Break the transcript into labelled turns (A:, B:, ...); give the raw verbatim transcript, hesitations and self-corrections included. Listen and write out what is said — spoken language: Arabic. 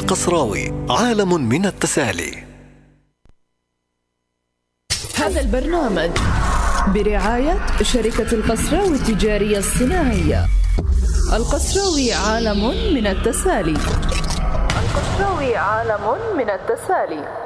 A: القصراوي، عالم من التسالي.
B: هذا البرنامج برعاية شركة القصراوي التجارية الصناعية. القصراوي عالم من التسالي. القصراوي عالم من التسالي.